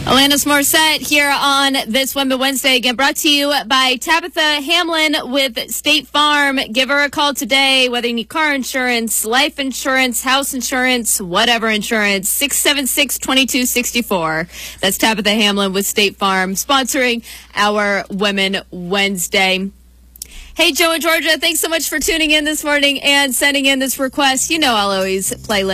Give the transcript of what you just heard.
Alanis Morissette here on this Women Wednesday, again brought to you by Tabitha Hamlin with State Farm. Give her a call today, whether you need car insurance, life insurance, house insurance, whatever insurance, 676-2264. That's Tabitha Hamlin with State Farm, sponsoring our Women Wednesday. Hey, Joe and Georgia, thanks so much for tuning in this morning and sending in this request. You know I'll always play